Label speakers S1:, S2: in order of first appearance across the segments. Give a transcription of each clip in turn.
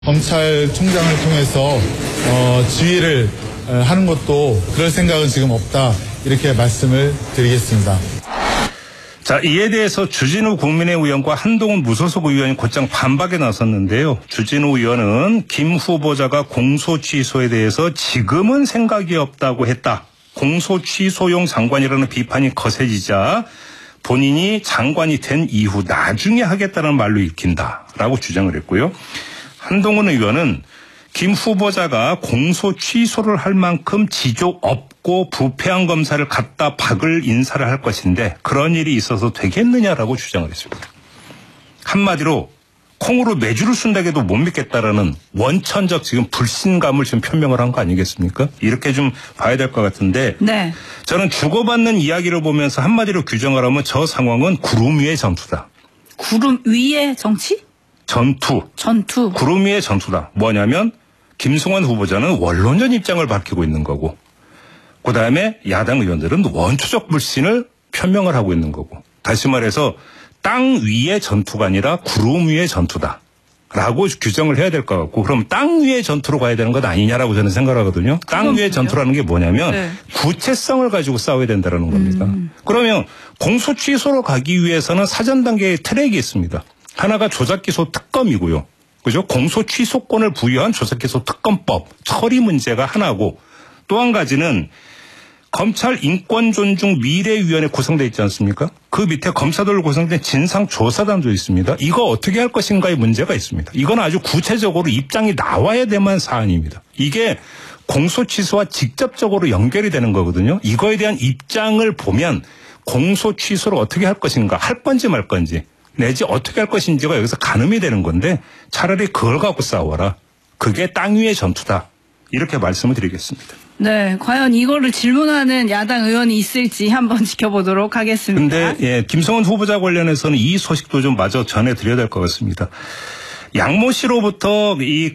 S1: 검찰총장을 통해서 지휘를 하는 것도 그럴 생각은 지금 없다, 이렇게 말씀을 드리겠습니다.
S2: 자, 이에 대해서 주진우 국민의힘 의원과 한동훈 무소속 의원이 곧장 반박에 나섰는데요. 주진우 의원은 김 후보자가 공소 취소에 대해서 지금은 생각이 없다고 했다. 공소 취소용 장관이라는 비판이 거세지자 본인이 장관이 된 이후 나중에 하겠다는 말로 읽힌다라고 주장을 했고요. 한동훈 의원은 김 후보자가 공소 취소를 할 만큼 지조 없고 부패한 검사를 갖다 박을 인사를 할 것인데 그런 일이 있어서 되겠느냐라고 주장을 했습니다. 한마디로 콩으로 매주를 순다게도 못 믿겠다라는 원천적 지금 불신감을 지금 표명을 한 거 아니겠습니까? 이렇게 좀 봐야 될 것 같은데
S3: 네.
S2: 저는 주고받는 이야기를 보면서 한마디로 규정을 하면 저 상황은 구름 위의 전투다.
S3: 구름 위의 정치?
S2: 전투. 구름 위의 전투다. 뭐냐면 김승환 후보자는 원론적 입장을 밝히고 있는 거고, 그다음에 야당 의원들은 원초적 불신을 표명을 하고 있는 거고, 다시 말해서 땅 위의 전투가 아니라 구름 위의 전투다 라고 규정을 해야 될 것 같고, 그럼 땅 위의 전투로 가야 되는 것 아니냐라고 저는 생각하거든요. 땅 위의 전투라는 게 뭐냐면 네. 구체성을 가지고 싸워야 된다는 겁니다. 그러면 공소 취소로 가기 위해서는 사전 단계의 트랙이 있습니다. 하나가 조작기소 특검이고요. 그죠? 공소 취소권을 부여한 조작기소 특검법 처리 문제가 하나고, 또 한 가지는 검찰 인권존중미래위원회 구성되어 있지 않습니까? 그 밑에 검사들로 구성된 진상조사단도 있습니다. 이거 어떻게 할 것인가의 문제가 있습니다. 이건 아주 구체적으로 입장이 나와야 되만 사안입니다. 이게 공소 취소와 직접적으로 연결이 되는 거거든요. 이거에 대한 입장을 보면 공소 취소를 어떻게 할 것인가, 할 건지 말 건지, 내지 어떻게 할 것인지가 여기서 가늠이 되는 건데 차라리 그걸 갖고 싸워라. 그게 땅 위의 전투다. 이렇게 말씀을 드리겠습니다.
S3: 네, 과연 이거를 질문하는 야당 의원이 있을지 한번 지켜보도록 하겠습니다.
S2: 근데 김성원 후보자 관련해서는 이 소식도 좀 마저 전해드려야 될 것 같습니다. 양모 씨로부터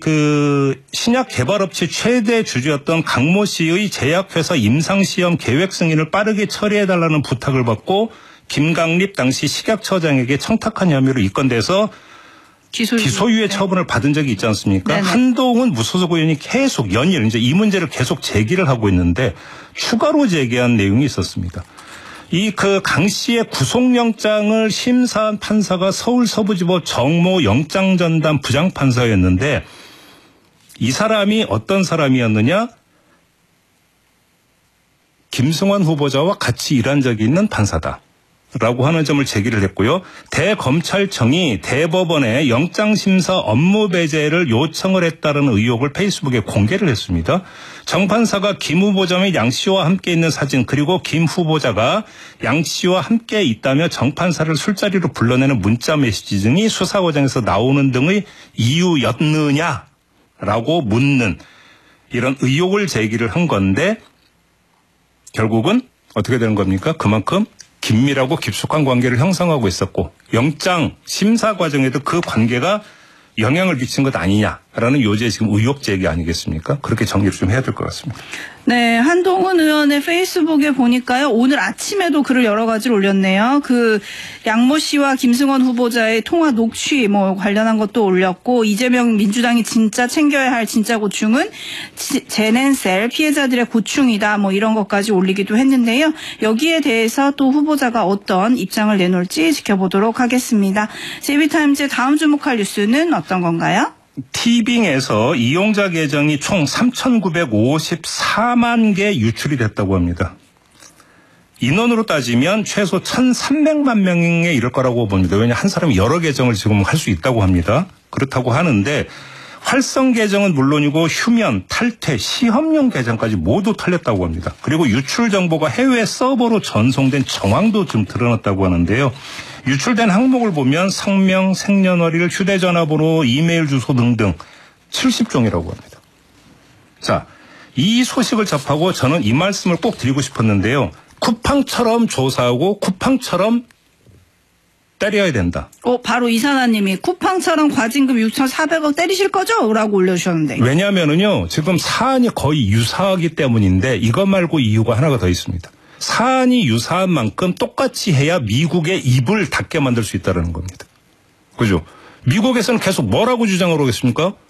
S2: 신약 개발업체 최대 주주였던 강모 씨의 제약회사 임상시험 계획 승인을 빠르게 처리해달라는 부탁을 받고 김강립 당시 식약처장에게 청탁한 혐의로 입건돼서 기소유예 처분을 받은 적이 있지 않습니까? 네네. 한동훈 무소속 의원이 계속 연일 이제 이 문제를 계속 제기를 하고 있는데 추가로 제기한 내용이 있었습니다. 강 씨의 구속영장을 심사한 판사가 서울 서부지법 정모 영장전담 부장판사였는데 이 사람이 어떤 사람이었느냐? 김승환 후보자와 같이 일한 적이 있는 판사다 라고 하는 점을 제기를 했고요. 대검찰청이 대법원에 영장심사 업무 배제를 요청을 했다는 의혹을 페이스북에 공개를 했습니다. 정 판사가 김 후보자 및 양 씨와 함께 있는 사진, 그리고 김 후보자가 양 씨와 함께 있다며 정 판사를 술자리로 불러내는 문자 메시지 등이 수사 과정에서 나오는 등의 이유였느냐라고 묻는 이런 의혹을 제기를 한 건데 결국은 어떻게 되는 겁니까? 그만큼 긴밀하고 깊숙한 관계를 형성하고 있었고 영장 심사 과정에도 그 관계가 영향을 미친 것 아니냐라는 요지의 지금 의혹 제기 아니겠습니까? 그렇게 정리를 좀 해야 될 것 같습니다.
S3: 네, 한동훈 의원의 페이스북에 보니까요, 오늘 아침에도 글을 여러 가지를 올렸네요. 양모 씨와 김승원 후보자의 통화 녹취 관련한 것도 올렸고, 이재명 민주당이 진짜 챙겨야 할 진짜 고충은 제넨셀 피해자들의 고충이다, 이런 것까지 올리기도 했는데요. 여기에 대해서 또 후보자가 어떤 입장을 내놓을지 지켜보도록 하겠습니다. JB타임즈 다음 주목할 뉴스는 어떤 건가요?
S2: 티빙에서 이용자 계정이 총 3,954만 개 유출이 됐다고 합니다. 인원으로 따지면 최소 1,300만 명에 이를 거라고 봅니다. 왜냐하면 한 사람이 여러 계정을 지금 할 수 있다고 합니다. 그렇다고 하는데 활성 계정은 물론이고 휴면, 탈퇴, 시험용 계정까지 모두 털렸다고 합니다. 그리고 유출 정보가 해외 서버로 전송된 정황도 좀 드러났다고 하는데요. 유출된 항목을 보면 성명, 생년월일, 휴대전화번호, 이메일 주소 등등 70종이라고 합니다. 자, 이 소식을 접하고 저는 이 말씀을 꼭 드리고 싶었는데요. 쿠팡처럼 조사하고 쿠팡처럼 때려야 된다.
S3: 바로 이산아님이 쿠팡처럼 과징금 6,400억 때리실 거죠? 라고 올려주셨는데.
S2: 왜냐하면은요, 지금 사안이 거의 유사하기 때문인데 이것 말고 이유가 하나가 더 있습니다. 사안이 유사한 만큼 똑같이 해야 미국의 입을 닫게 만들 수 있다는 겁니다. 그죠? 미국에서는 계속 뭐라고 주장을 하겠습니까?